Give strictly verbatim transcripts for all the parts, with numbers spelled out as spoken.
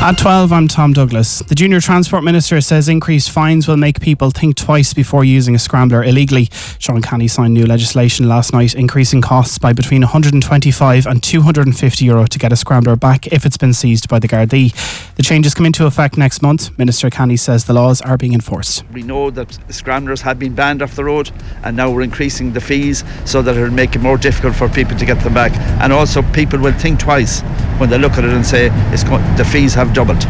At twelve, I'm Tom Douglas. The Junior Transport Minister says increased fines will make people think twice before using a scrambler illegally. Sean Canny signed new legislation last night, increasing costs by between one hundred twenty-five and two hundred fifty euro to get a scrambler back if it's been seized by the Gardaí. The changes come into effect next month. Minister Canny says the laws are being enforced. We know that scramblers have been banned off the road, and now we're increasing the fees so that it'll make it more difficult for people to get them back. And also people will think twice when they look at it and say it's go- the fees have doubled.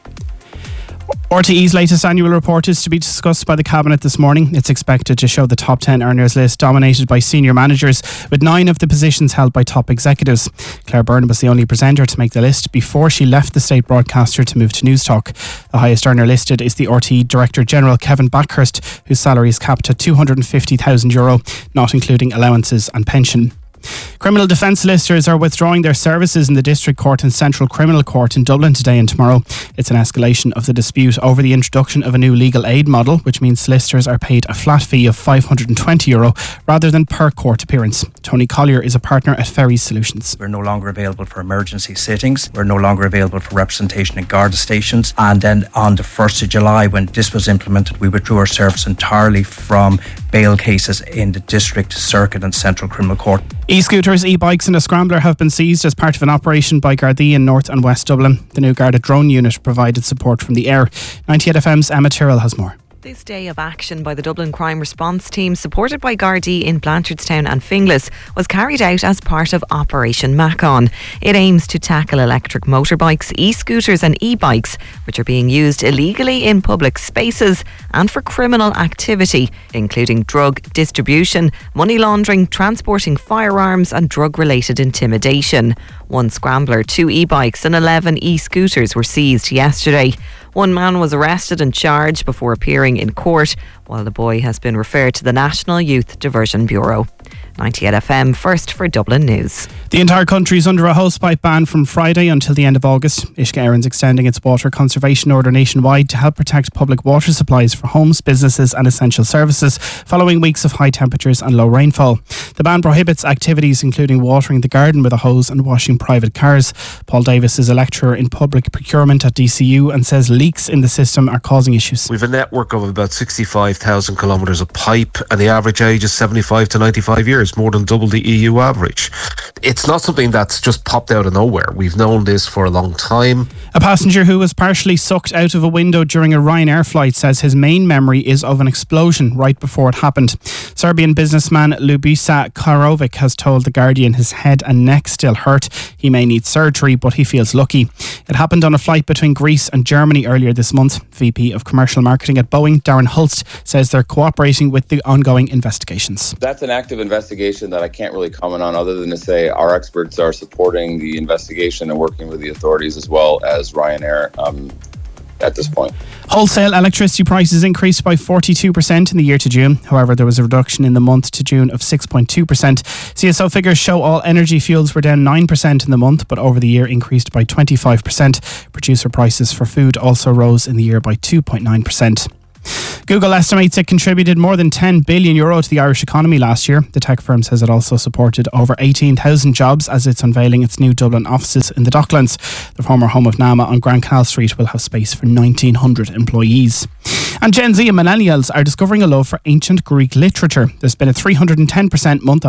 R T E's latest annual report is to be discussed by the Cabinet this morning. It's expected to show the top ten earners list dominated by senior managers, with nine of the positions held by top executives. Claire Byrne was the only presenter to make the list before she left the state broadcaster to move to Newstalk. The highest earner listed is the R T E Director General Kevin Backhurst, whose salary is capped at two hundred fifty thousand euro, not including allowances and pension. Criminal defence solicitors are withdrawing their services in the District Court and Central Criminal Court in Dublin today and tomorrow. It's an escalation of the dispute over the introduction of a new legal aid model, which means solicitors are paid a flat fee of five hundred twenty euro rather than per court appearance. Tony Collier is a partner at Ferries Solutions. We're no longer available for emergency sittings. We're no longer available for representation in Garda stations. And then on the first of July, when this was implemented, we withdrew our service entirely from bail cases in the District, Circuit and Central Criminal Court. E-scooters, e-bikes and a scrambler have been seized as part of an operation by Gardaí in North and West Dublin. The new Garda drone unit provided support from the air. ninety-eight F M's Emma Tyrrell has more. This day of action by the Dublin Crime Response Team, supported by Gardaí in Blanchardstown and Finglas, was carried out as part of Operation Macon. It aims to tackle electric motorbikes, e-scooters and e-bikes, which are being used illegally in public spaces and for criminal activity, including drug distribution, money laundering, transporting firearms and drug-related intimidation. One scrambler, two e-bikes and eleven e-scooters were seized yesterday. One man was arrested and charged before appearing in court, while the boy has been referred to the National Youth Diversion Bureau. ninety-eight F M, first for Dublin News. The entire country is under a hosepipe ban from Friday until the end of August. Uisce Éireann's extending its water conservation order nationwide to help protect public water supplies for homes, businesses and essential services following weeks of high temperatures and low rainfall. The ban prohibits activities including watering the garden with a hose and washing private cars. Paul Davis is a lecturer in public procurement at D C U and says leaks in the system are causing issues. We've a network of about sixty-five thousand kilometres of pipe, and the average age is seventy-five to ninety-five years, more than double the E U average. It's not something that's just popped out of nowhere. We've known this for a long time. A passenger who was partially sucked out of a window during a Ryanair flight says his main memory is of an explosion right before it happened. Serbian businessman Ljubisa Karovic has told The Guardian his head and neck still hurt. He may need surgery, but he feels lucky. It happened on a flight between Greece and Germany earlier this month. V P of Commercial Marketing at Boeing, Darren Hulst, says they're cooperating with the ongoing investigations. That's an active investigation that I can't really comment on, other than to say our experts are supporting the investigation and working with the authorities as well as Ryanair um, at this point. Wholesale electricity prices increased by forty-two percent in the year to June. However, there was a reduction in the month to June of six point two percent. C S O figures show all energy fuels were down nine percent in the month, but over the year increased by twenty-five percent. Producer prices for food also rose in the year by two point nine percent. Google estimates it contributed more than ten billion euro to the Irish economy last year. The tech firm says it also supported over eighteen thousand jobs as it's unveiling its new Dublin offices in the Docklands. The former home of Nama on Grand Canal Street will have space for nineteen hundred employees. And Gen Z and millennials are discovering a love for ancient Greek literature. There's been a three hundred ten percent month on